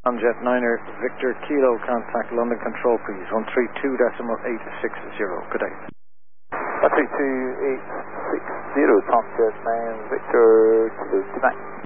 Jet 9er, Victor Kilo, contact London Control, please. 132.860. Good day. 132.860, Jet 9, Victor Kilo, good night.